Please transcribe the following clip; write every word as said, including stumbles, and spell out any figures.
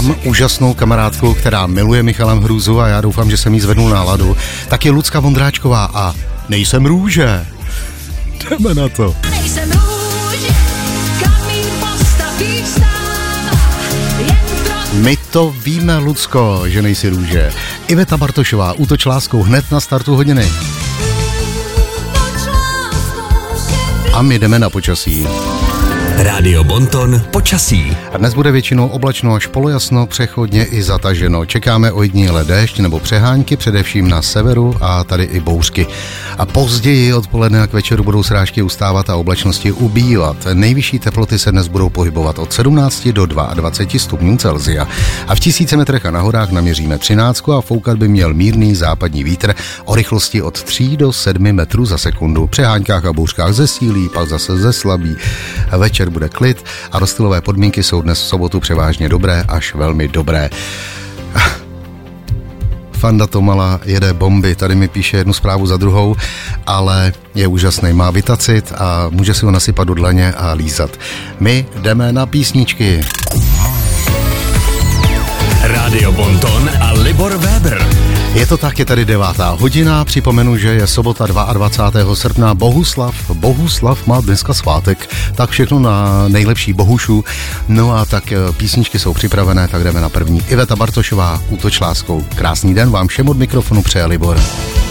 mám úžasnou kamarádku, která miluje Michala Hrůzu a já doufám, že jsem jí zvednul náladu. Tak je Lucka Vondráčková a Nejsem růže. Jdeme na to. Nejsem růže, kamín postavíš sám, jen pro... My to víme, Lucko, že nejsi růže. Iveta Bartošová, Útoč láskou hned na startu hodiny. A my jdeme na počasí. Rádio Bonton počasí. A dnes bude většinou oblačno až polojasno, přechodně i zataženo. Čekáme ojediněle déšť nebo přehánky, především na severu a tady i bouřky. A později odpoledne a k večeru budou srážky ustávat a oblačnosti ubývat. Nejvyšší teploty se dnes budou pohybovat od sedmnácti do dvaceti dvou stupňů Celsia. A v tisíci metrech a na horách naměříme třináct a foukat by měl mírný západní vítr o rychlosti od tří do sedmi metrů za sekundu. Při háňkách a bouřkách zesílí, pak zase zeslabí. Večer bude klid a rozstylové podmínky jsou dnes v sobotu převážně dobré až velmi dobré. Fanda Tomala jede bomby, tady mi píše jednu zprávu za druhou, ale je úžasný, má vitacit a může si ho nasypat do dlaně a lízat. My jdeme na písničky. Rádio Bonton a Libor Weber. Je to tak, je tady devátá hodina, připomenu, že je sobota dvacátého druhého srpna, Bohuslav, Bohuslav má dneska svátek, tak všechno na nejlepší Bohušu, no a tak písničky jsou připravené, tak jdeme na první. Iveta Bartošová, Útoč láskou. Krásný den vám všem od mikrofonu přeje Libor.